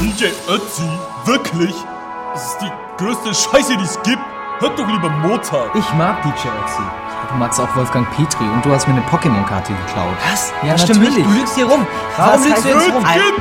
DJ Ötzi? Wirklich? Das ist die größte Scheiße, die es gibt. Hört doch lieber Mozart. Ich mag DJ Ötzi. Du magst auch Wolfgang Petri und du hast mir eine Pokémon-Karte geklaut. Was? Ja, das stimmt natürlich. nicht. Du lügst hier rum. Warum lügst du jetzt rum?